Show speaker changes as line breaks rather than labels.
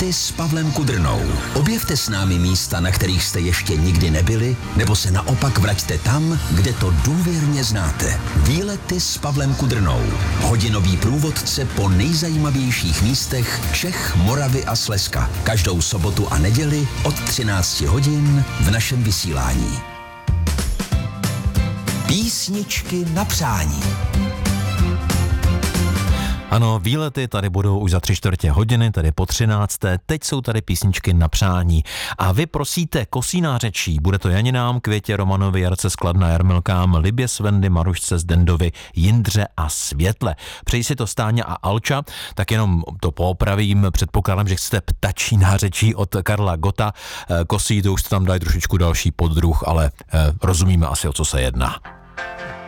Výlety s Pavlem Kudrnou. Objevte s námi místa, na kterých jste ještě nikdy nebyli, nebo se naopak vraťte tam, kde to důvěrně znáte. Výlety s Pavlem Kudrnou. Hodinový průvodce po nejzajímavějších místech Čech, Moravy a Slezska. Každou sobotu a neděli od 13 hodin v našem vysílání. Písničky na přání.
Ano, výlety tady budou už za 3/4 hodiny, tedy po 13. Teď jsou tady písničky na přání. A vy prosíte Kosí nářečí. Bude to Janinám, Květě, Romanovi, Jarce z Kladna, Jarmilkám, Libě, Svendy, Marušce, Zdendovi, Jindře a Světle. Přeji si to Stáňa a Alča, tak jenom to poopravím. Předpokládám, že chcete Ptačí nářečí od Karla Gotta. Kosí, to už tam dají trošičku další poddruh, ale rozumíme asi, o co se jedná.